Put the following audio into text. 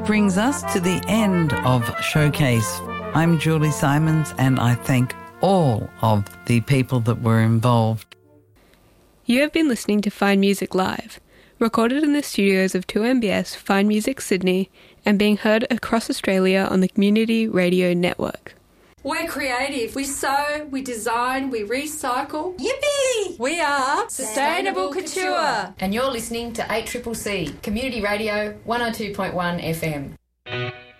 that brings us to the end of Showcase. I'm Julie Simons, and I thank all of the people that were involved. You have been listening to Fine Music Live, recorded in the studios of 2MBS Fine Music Sydney and being heard across Australia on the Community Radio Network. We're creative. We sew, we design, we recycle. Yippee! We are Sustainable Couture. And you're listening to 8CCC, Community Radio 102.1 FM.